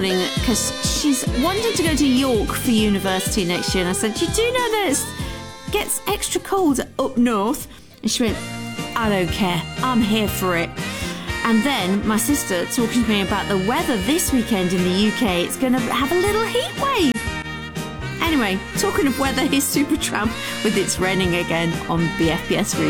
morning because she's wanting to go to York for university next year. And I said, you do know that it gets extra cold up north? And she went, I don't care. I'm here for it. And then my sister talking to me about the weather this weekend in the UK. It's going to have a little heat wave. Anyway, talking of weather, here's Supertramp with It's Raining Again on BFBS Radio.